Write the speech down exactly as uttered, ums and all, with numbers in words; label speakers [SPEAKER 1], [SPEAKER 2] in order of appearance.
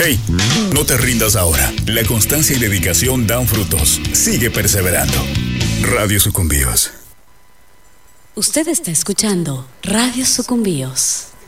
[SPEAKER 1] Hey, no te rindas ahora. La constancia y dedicación dan frutos. Sigue perseverando. Radio Sucumbíos.
[SPEAKER 2] Usted está escuchando Radio Sucumbíos.